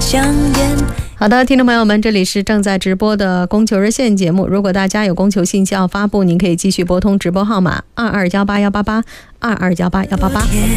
香烟。 好的，听众朋友们，这里是正在直播的供求热线节目。如果大家有供求信息要发布，您可以继续拨通直播号码221818822188。